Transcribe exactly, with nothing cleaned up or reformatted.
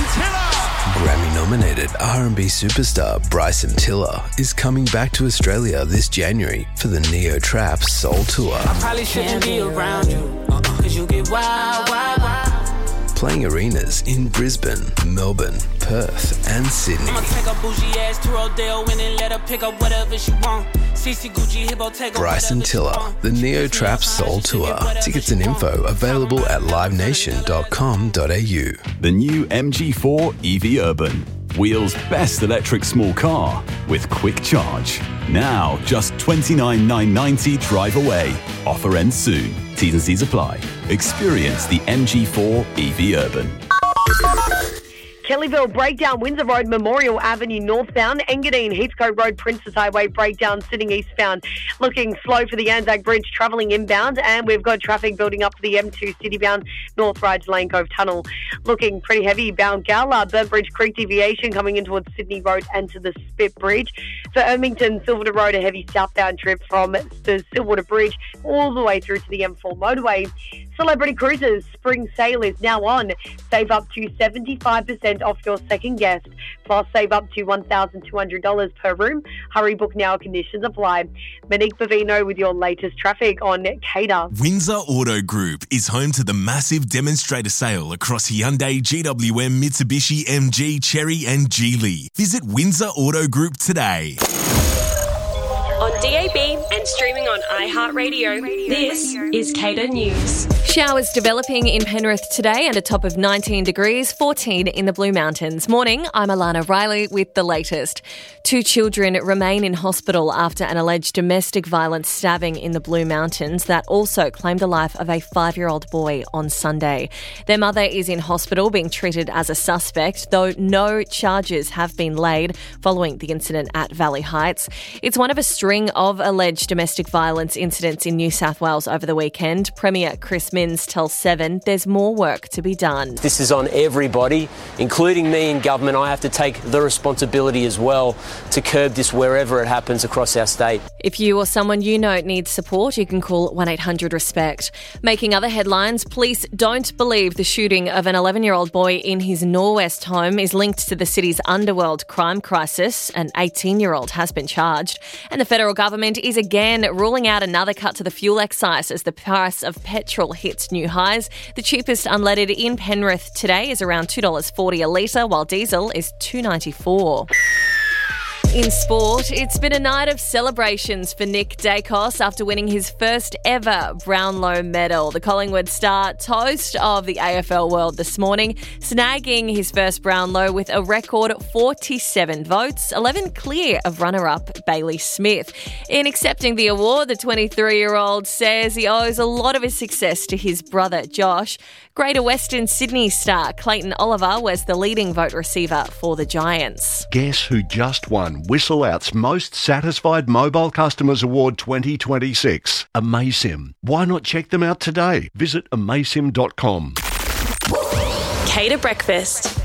Tiller. Grammy-nominated R and B superstar Bryson Tiller is coming back to Australia this January for the Neo Trap Soul Tour. I probably shouldn't be around you, cause you get wild, wild, wild. Playing arenas in Brisbane, Melbourne, Perth and Sydney. I'ma take a bougie ass to Rodeo and then let her pick up whatever she want. C C Gucci, Hippo, take Bryson Tiller, the Neo Trap Soul Tour. Tickets and info available at live nation dot com dot a u. The new M G four E V Urban. Wheels' best electric small car with quick charge. Now just twenty-nine thousand nine hundred ninety dollars drive away. Offer ends soon. T's and C's apply. Experience the M G four E V Urban. Kellyville breakdown, Windsor Road, Memorial Avenue northbound, Engadine, Heathcote Road, Princess Highway breakdown, sitting eastbound. Looking slow for the Anzac Bridge, travelling inbound, and we've got traffic building up to the M two citybound, North Ridge Lane Cove Tunnel. Looking pretty heavy bound Gowler, Burntbridge Creek deviation coming in towards Sydney Road and to the Spit Bridge. For Ermington, Silverton Road, a heavy southbound trip from the Silverwater Bridge all the way through to the M four motorway. Celebrity Cruises Spring Sale is now on. Save up to seventy-five percent off your second guest, plus save up to one thousand two hundred dollars per room. Hurry book now, conditions apply. Monique Bavino with your latest traffic on Cater. Windsor Auto Group is home to the massive demonstrator sale across Hyundai, G W M, Mitsubishi, M G, Chery and Geely. Visit Windsor Auto Group today. On D A B and streaming on iHeartRadio, this is Cater News. Showers developing in Penrith today and a top of nineteen degrees, fourteen in the Blue Mountains. Morning, I'm Alana Riley with the latest. Two children remain in hospital after an alleged domestic violence stabbing in the Blue Mountains that also claimed the life of a five-year-old boy on Sunday. Their mother is in hospital being treated as a suspect, though no charges have been laid following the incident at Valley Heights. It's one of a string of alleged domestic violence incidents in New South Wales over the weekend. Premier Chris Minns tells Seven there's more work to be done. This is on everybody, including me in government. I have to take the responsibility as well to curb this wherever it happens across our state. If you or someone you know needs support, you can call one eight hundred RESPECT. Making other headlines, police don't believe the shooting of an eleven-year-old boy in his Norwest home is linked to the city's underworld crime crisis. An eighteen-year-old has been charged. And the federal government is again ruling out another cut to the fuel excise as the price of petrol hits new highs. The cheapest unleaded in Penrith today is around two dollars forty a litre, while diesel is two dollars ninety-four. In sport, it's been a night of celebrations for Nick Dacos after winning his first ever Brownlow medal. The Collingwood star, toast of the A F L world this morning, snagging his first Brownlow with a record forty-seven votes, eleven clear of runner-up Bailey Smith. In accepting the award, the twenty-three-year-old says he owes a lot of his success to his brother Josh. Greater Western Sydney star Clayton Oliver was the leading vote receiver for the Giants. Guess who just won Whistle Out's Most Satisfied Mobile Customers Award twenty twenty-six? Amaysim. Why not check them out today? Visit amaysim dot com. Cater Breakfast.